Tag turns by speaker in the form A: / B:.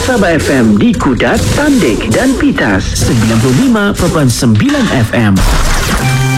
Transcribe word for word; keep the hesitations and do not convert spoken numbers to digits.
A: Sabah F M di Kudat, Tandik dan Pitas. sembilan puluh lima perpuluhan sembilan F M.